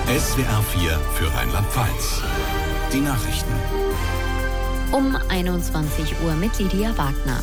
SWR 4 für Rheinland-Pfalz. Die Nachrichten. Um 21 Uhr mit Lydia Wagner.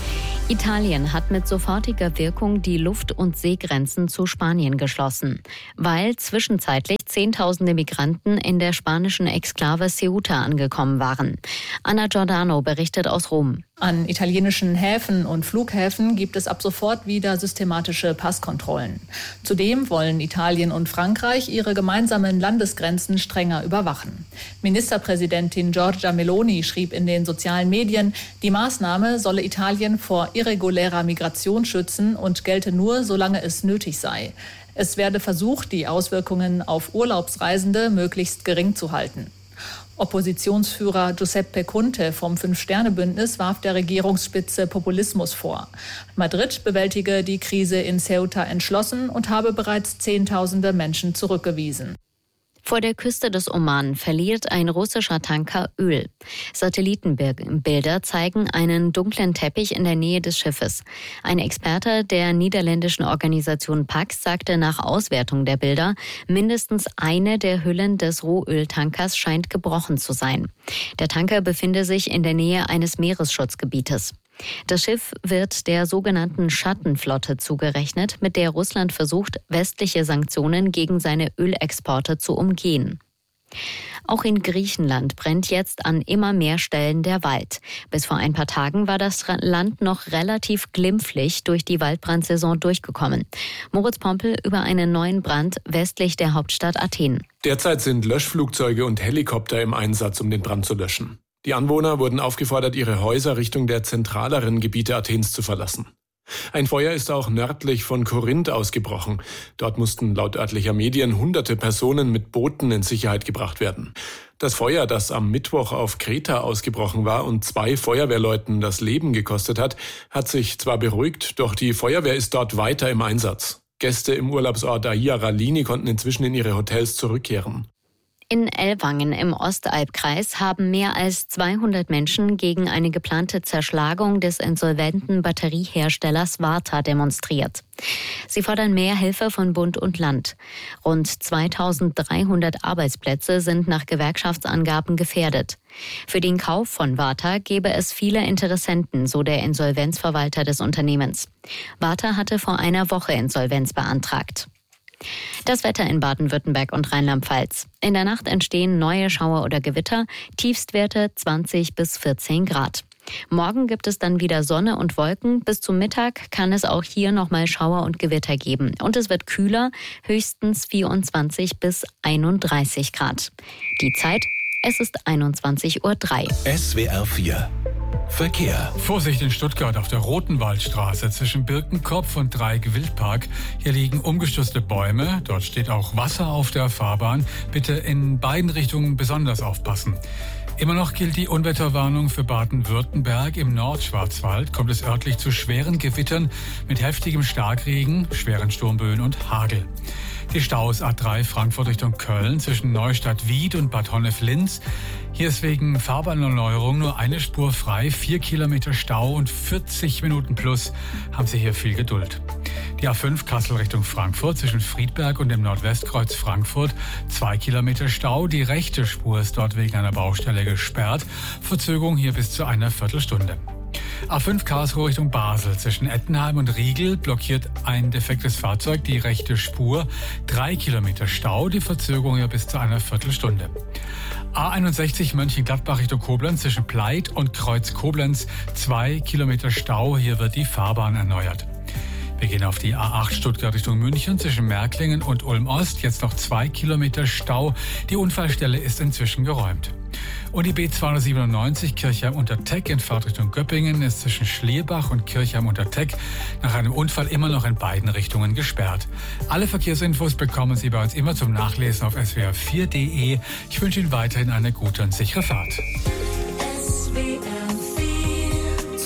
Italien hat mit sofortiger Wirkung die Luft- und Seegrenzen zu Spanien geschlossen, weil zwischenzeitlich Zehntausende Migranten in der spanischen Exklave Ceuta angekommen waren. Anna Giordano berichtet aus Rom. An italienischen Häfen und Flughäfen gibt es ab sofort wieder systematische Passkontrollen. Zudem wollen Italien und Frankreich ihre gemeinsamen Landesgrenzen strenger überwachen. Ministerpräsidentin Giorgia Meloni schrieb in den sozialen Medien, die Maßnahme solle Italien vor irregulärer Migration schützen und gelte nur, solange es nötig sei. Es werde versucht, die Auswirkungen auf Urlaubsreisende möglichst gering zu halten. Oppositionsführer Giuseppe Conte vom Fünf-Sterne-Bündnis warf der Regierungsspitze Populismus vor. Madrid bewältige die Krise in Ceuta entschlossen und habe bereits Zehntausende Menschen zurückgewiesen. Vor der Küste des Oman verliert ein russischer Tanker Öl. Satellitenbilder zeigen einen dunklen Teppich in der Nähe des Schiffes. Ein Experte der niederländischen Organisation PAX sagte nach Auswertung der Bilder, mindestens eine der Hüllen des Rohöltankers scheint gebrochen zu sein. Der Tanker befinde sich in der Nähe eines Meeresschutzgebietes. Das Schiff wird der sogenannten Schattenflotte zugerechnet, mit der Russland versucht, westliche Sanktionen gegen seine Ölexporte zu umgehen. Auch in Griechenland brennt jetzt an immer mehr Stellen der Wald. Bis vor ein paar Tagen war das Land noch relativ glimpflich durch die Waldbrandsaison durchgekommen. Moritz Pompel über einen neuen Brand westlich der Hauptstadt Athen. Derzeit sind Löschflugzeuge und Helikopter im Einsatz, um den Brand zu löschen. Die Anwohner wurden aufgefordert, ihre Häuser Richtung der zentraleren Gebiete Athens zu verlassen. Ein Feuer ist auch nördlich von Korinth ausgebrochen. Dort mussten laut örtlicher Medien hunderte Personen mit Booten in Sicherheit gebracht werden. Das Feuer, das am Mittwoch auf Kreta ausgebrochen war und 2 Feuerwehrleuten das Leben gekostet hat sich zwar beruhigt, doch die Feuerwehr ist dort weiter im Einsatz. Gäste im Urlaubsort Aia Ralini konnten inzwischen in ihre Hotels zurückkehren. In Ellwangen im Ostalbkreis haben mehr als 200 Menschen gegen eine geplante Zerschlagung des insolventen Batterieherstellers Varta demonstriert. Sie fordern mehr Hilfe von Bund und Land. Rund 2300 Arbeitsplätze sind nach Gewerkschaftsangaben gefährdet. Für den Kauf von Varta gäbe es viele Interessenten, so der Insolvenzverwalter des Unternehmens. Varta hatte vor einer Woche Insolvenz beantragt. Das Wetter in Baden-Württemberg und Rheinland-Pfalz. In der Nacht entstehen neue Schauer oder Gewitter, Tiefstwerte 20 bis 14 Grad. Morgen gibt es dann wieder Sonne und Wolken. Bis zum Mittag kann es auch hier nochmal Schauer und Gewitter geben. Und es wird kühler, höchstens 24 bis 31 Grad. Die Zeit, es ist 21:03 Uhr. SWR 4 Verkehr. Vorsicht in Stuttgart auf der Rotenwaldstraße zwischen Birkenkopf und Dreieck-Wildpark. Hier liegen umgestürzte Bäume. Dort steht auch Wasser auf der Fahrbahn. Bitte in beiden Richtungen besonders aufpassen. Immer noch gilt die Unwetterwarnung für Baden-Württemberg. Im Nordschwarzwald kommt es örtlich zu schweren Gewittern mit heftigem Starkregen, schweren Sturmböen und Hagel. Die Staus A3 Frankfurt Richtung Köln zwischen Neustadt-Wied und Bad Honnef-Linz. Hier ist wegen Fahrbahnerneuerung nur eine Spur frei, 4 Kilometer Stau und 40 Minuten plus. Haben Sie hier viel Geduld. Die A5 Kassel Richtung Frankfurt zwischen Friedberg und dem Nordwestkreuz Frankfurt 2 Kilometer Stau. Die rechte Spur ist dort wegen einer Baustelle gesperrt. Verzögerung hier bis zu einer Viertelstunde. A5 Karlsruhe Richtung Basel zwischen Ettenheim und Riegel blockiert ein defektes Fahrzeug die rechte Spur. 3 Kilometer Stau, die Verzögerung hier bis zu einer Viertelstunde. A61 Mönchengladbach Richtung Koblenz zwischen Pleit und Kreuz Koblenz 2 Kilometer Stau, hier wird die Fahrbahn erneuert. Wir gehen auf die A8 Stuttgart Richtung München zwischen Märklingen und Ulm-Ost. Jetzt noch 2 Kilometer Stau. Die Unfallstelle ist inzwischen geräumt. Und die B297 Kirchheim-Unterteck in Fahrtrichtung Göppingen ist zwischen Schlierbach und Kirchheim-Unterteck nach einem Unfall immer noch in beiden Richtungen gesperrt. Alle Verkehrsinfos bekommen Sie bei uns immer zum Nachlesen auf swr4.de. Ich wünsche Ihnen weiterhin eine gute und sichere Fahrt.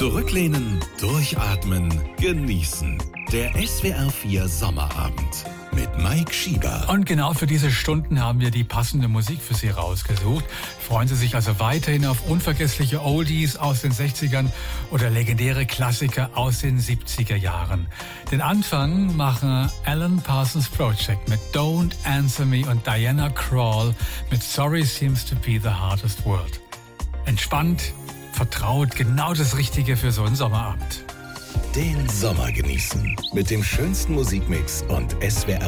Zurücklehnen, durchatmen, genießen. Der SWR 4 Sommerabend. mit Mike Schieber. Und genau für diese Stunden haben wir die passende Musik für Sie rausgesucht. Freuen Sie sich also weiterhin auf unvergessliche Oldies aus den 60ern oder legendäre Klassiker aus den 70er Jahren. Den Anfang machen Alan Parsons Project mit Don't Answer Me und Diana Krall mit Sorry Seems to be the Hardest Word. Entspannt, vertraut, genau das Richtige für so einen Sommerabend. Den Sommer genießen mit dem schönsten Musikmix und SWR